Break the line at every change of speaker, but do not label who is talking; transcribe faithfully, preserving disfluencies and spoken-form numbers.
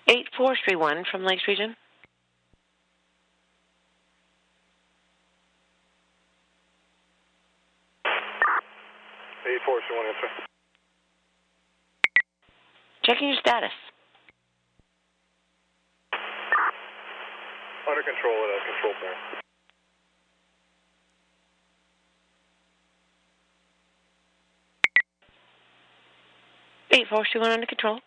eight four three one from Lakes Region.
eight four three one, answer.
Checking your status.
Under control at a control point.
eight four three one under control.